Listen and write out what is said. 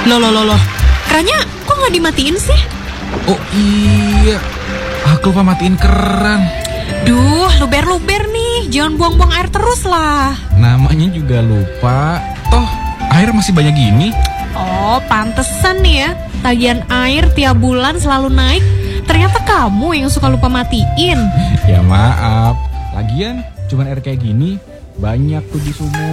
Loh. Kerannya kok nggak dimatiin sih? Oh iya, aku lupa matiin keran. Duh, luber-luber nih. Jangan buang-buang air terus lah. Namanya juga lupa. Toh, air masih banyak gini. Oh, pantesan nih ya. Tagihan air tiap bulan selalu naik. Ternyata kamu yang suka lupa matiin. Ya maaf. Lagian, cuman air kayak gini banyak tuh di sumur.